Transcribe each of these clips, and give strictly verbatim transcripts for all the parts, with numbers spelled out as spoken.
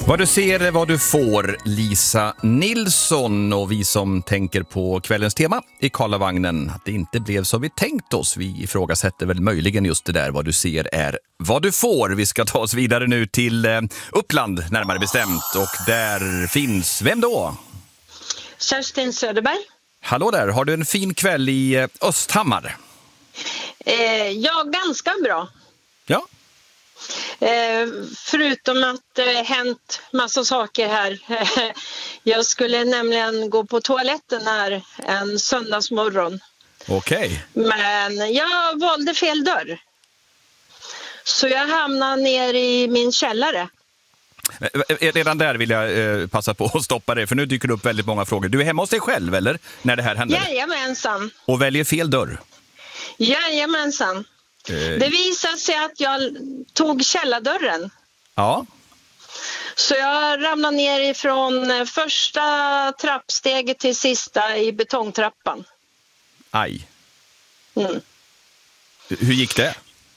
Vad du ser är vad du får, Lisa Nilsson, och vi som tänker på kvällens tema i Karlavagnen, att det inte blev så vi tänkt oss. Vi ifrågasätter väl möjligen just det där, vad du ser är vad du får. Vi ska ta oss vidare nu till eh, Uppland närmare bestämt, och där finns, vem då? Kerstin Söderberg. Hallå där, har du en fin kväll i eh, Östhammar? Eh, ja, ganska bra. Ja. Eh, förutom att det eh, hänt massa saker här. Jag skulle nämligen gå på toaletten här en söndagsmorgon. Okej. Men jag valde fel dörr. Så jag hamnade ner i min källare. Redan där vill jag eh, passa på att stoppa dig, för nu dyker det upp väldigt många frågor. Du är hemma hos dig själv, eller? När det här händer? Jajamensan. Och väljer fel dörr? Jajamensan. Det visade sig att jag tog källardörren. Ja. Så jag ramlade ner ifrån första trappsteget till sista i betongtrappan. Aj. Mm. Hur gick det?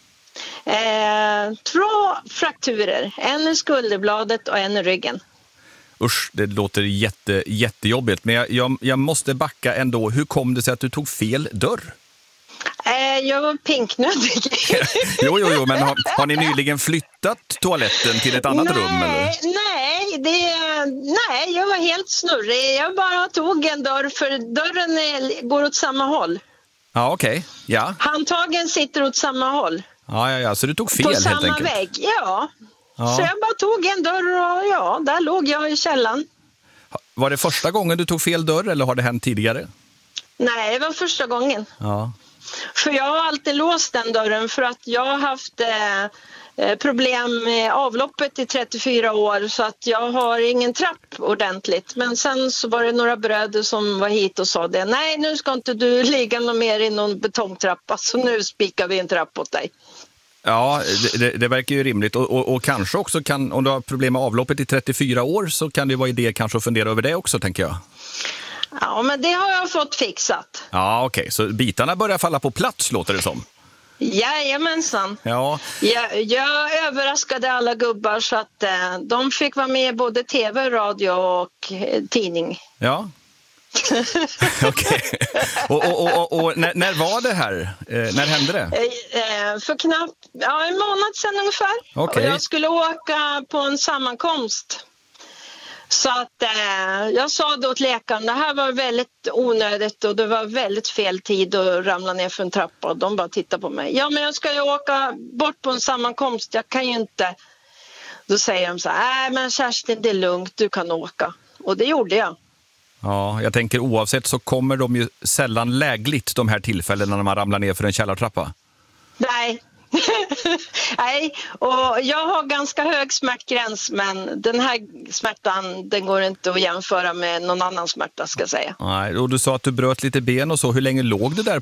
Eh, två frakturer. En i skulderbladet och en i ryggen. Usch, det låter jätte, jättejobbigt. Men jag, jag, jag måste backa ändå. Hur kom det sig att du tog fel dörr? Eh, jag var pinknödig. jo, jo, jo, men har, har ni nyligen flyttat toaletten till ett annat nej, rum? Eller? Nej, det, nej, jag var helt snurrig. Jag bara tog en dörr, för dörren är, går åt samma håll. Ja, okej. Okay. Ja. Handtagen sitter åt samma håll. Ja, ja, ja, så du tog fel på helt samma enkelt. vägg, ja. ja. Så jag bara tog en dörr och ja, där låg jag i källan. Var det första gången du tog fel dörr, eller har det hänt tidigare? Nej, det var första gången. Ja. För jag har alltid låst den dörren, för att jag har haft eh, problem med avloppet i trettiofyra år, så att jag har ingen trapp ordentligt. Men sen så var det några bröder som var hit och sa det. Nej, nu ska inte du ligga någon mer i någon betongtrappa, så nu spikar vi en trapp åt dig. Ja, det, det, det verkar ju rimligt. Och, och, och kanske också kan, om du har problem med avloppet i trettiofyra år, så kan det vara idé kanske att fundera över det också, tänker jag. Ja, men det har jag fått fixat. Ja, okej. Okay. Så bitarna börjar falla på plats, låter det som. Jajamensan. Ja. Jag, jag överraskade alla gubbar, så att eh, de fick vara med både tv, radio och eh, tidning. Ja. Okej. Okay. Och, och, och, och, och när, när var det här? Eh, när hände det? Eh, för knappt ja, en månad sedan ungefär. Okay. Och jag skulle åka på en sammankomst. Så att eh, jag sa då åt läkaren, det här var väldigt onödigt och det var väldigt fel tid att ramla ner för en trappa, och de bara tittade på mig. Ja, men jag ska ju åka bort på en sammankomst, jag kan ju inte. Då säger de så här, nej men Kerstin, det är lugnt, du kan åka. Och det gjorde jag. Ja, jag tänker oavsett så kommer de ju sällan lägligt, de här tillfällena när man ramlar ner för en källartrappa. Nej. Nej, och jag har ganska hög smärtgräns, men den här smärtan, den går inte att jämföra med någon annan smärta, ska jag säga. Nej, och du sa att du bröt lite ben och så. Hur länge låg du där